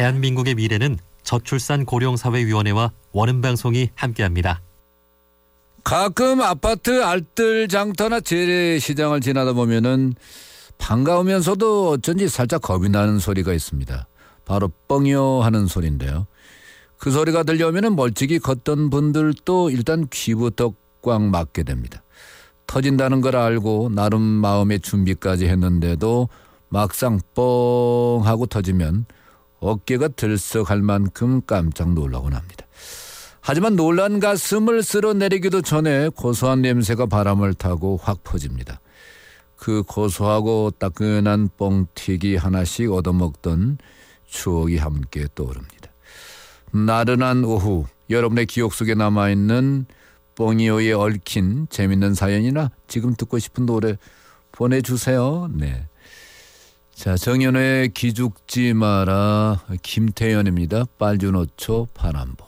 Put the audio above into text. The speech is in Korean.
대한민국의 미래는 저출산 고령사회위원회와 원음방송이 함께합니다. 가끔 아파트 알뜰장터나 재래시장을 지나다 보면은 반가우면서도 어쩐지 살짝 겁이 나는 소리가 있습니다. 바로 뻥이요 하는 소리인데요. 그 소리가 들려오면 멀찍이 걷던 분들도 일단 귀부터 꽉 막게 됩니다. 터진다는 걸 알고 나름 마음의 준비까지 했는데도 막상 뻥 하고 터지면 어깨가 들썩할 만큼 깜짝 놀라곤 합니다. 하지만 놀란 가슴을 쓸어내리기도 전에 고소한 냄새가 바람을 타고 확 퍼집니다. 그 고소하고 따끈한 뻥튀기 하나씩 얻어먹던 추억이 함께 떠오릅니다. 나른한 오후 여러분의 기억 속에 남아있는 뻥이요에 얽힌 재밌는 사연이나 지금 듣고 싶은 노래 보내주세요. 네. 자, 정연의 기죽지 마라, 김태연입니다. 빨주노초 파남보.